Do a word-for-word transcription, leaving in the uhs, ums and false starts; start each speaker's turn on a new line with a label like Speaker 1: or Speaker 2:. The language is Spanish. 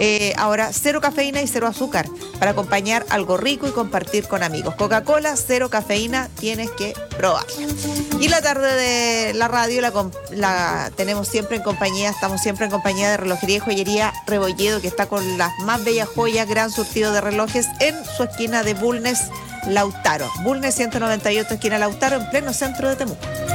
Speaker 1: Eh, ahora, cero cafeína y cero azúcar para acompañar algo rico y compartir con amigos. Coca-Cola, cero cafeína, tienes que probarla. Y la tarde de la radio la, la tenemos siempre en compañía, estamos siempre en compañía de Relojería y Joyería Rebolledo, que está con las más bellas joyas, gran surtido de relojes en su esquina de Bulnes, Lautaro. Bulnes ciento noventa y ocho, esquina Lautaro, en pleno centro de Temuco.